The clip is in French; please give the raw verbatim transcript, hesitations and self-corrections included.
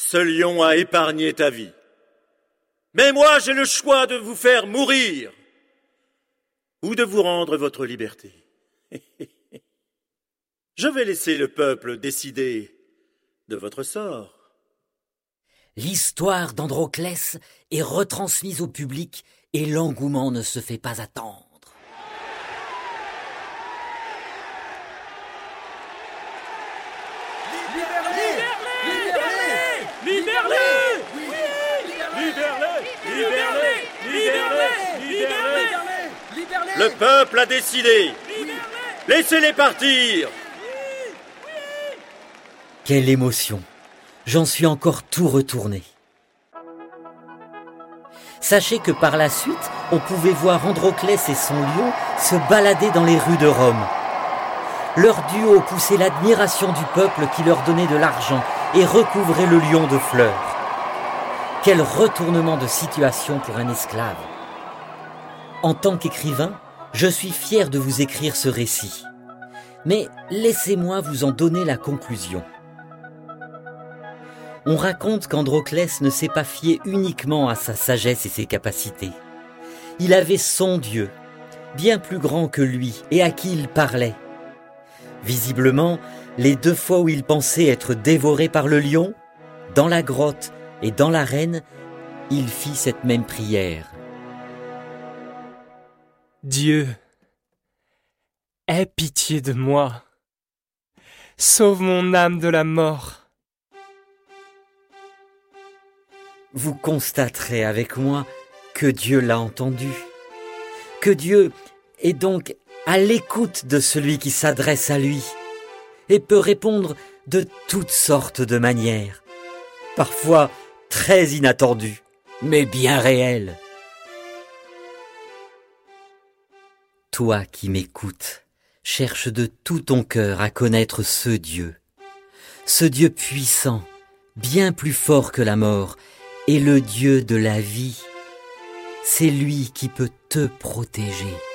Ce lion a épargné ta vie. Mais moi, j'ai le choix de vous faire mourir ou de vous rendre votre liberté. Je vais laisser le peuple décider de votre sort. L'histoire d'Androclès est retransmise au public et l'engouement ne se fait pas attendre. Le peuple a décidé. Laissez-les partir. Quelle émotion! J'en suis encore tout retourné. Sachez que par la suite, on pouvait voir Androclès et son lion se balader dans les rues de Rome. Leur duo poussait l'admiration du peuple qui leur donnait de l'argent et recouvrait le lion de fleurs. Quel retournement de situation pour un esclave! En tant qu'écrivain, je suis fier de vous écrire ce récit. Mais laissez-moi vous en donner la conclusion. On raconte qu'Androclès ne s'est pas fié uniquement à sa sagesse et ses capacités. Il avait son Dieu, bien plus grand que lui et à qui il parlait. Visiblement, les deux fois où il pensait être dévoré par le lion, dans la grotte et dans l'arène, il fit cette même prière. Dieu, aie pitié de moi. Sauve mon âme de la mort. Vous constaterez avec moi que Dieu l'a entendu, que Dieu est donc à l'écoute de celui qui s'adresse à lui et peut répondre de toutes sortes de manières, parfois très inattendues, mais bien réelles. Toi qui m'écoutes, cherche de tout ton cœur à connaître ce Dieu, ce Dieu puissant, bien plus fort que la mort, et le Dieu de la vie. C'est lui qui peut te protéger.